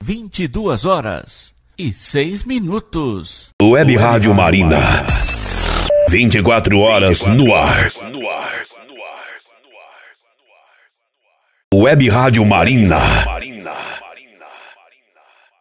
22h06. Web Rádio Marina. 24 horas no ar. Web Rádio Marina.